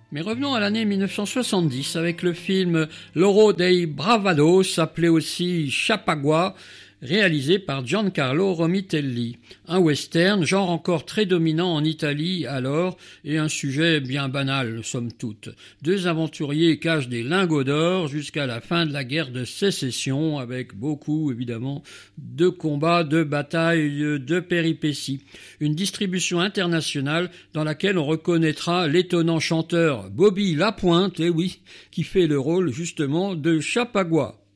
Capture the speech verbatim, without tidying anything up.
Mais revenons à l'année mille neuf cent soixante-dix avec le film L'Oro dei Bravados, appelé aussi Chapagua, réalisé par Giancarlo Romitelli. Un western, genre encore très dominant en Italie alors, et un sujet bien banal, somme toute. Deux aventuriers cachent des lingots d'or jusqu'à la fin de la guerre de sécession, avec beaucoup, évidemment, de combats, de batailles, de péripéties. Une distribution internationale dans laquelle on reconnaîtra l'étonnant chanteur Bobby Lapointe, eh oui, qui fait le rôle justement de Chapagua.